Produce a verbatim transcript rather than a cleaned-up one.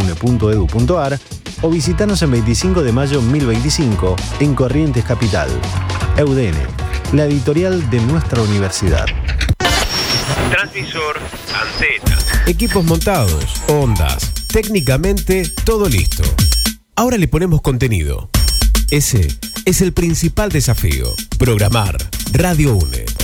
une punto edu punto ar o visitanos en veinticinco de mayo mil veinticinco en Corrientes Capital. E U D N, la editorial de nuestra universidad. Transmisor, antena. Equipos montados, ondas, técnicamente todo listo. Ahora le ponemos contenido. Ese es el principal desafío. Programar Radio UNE.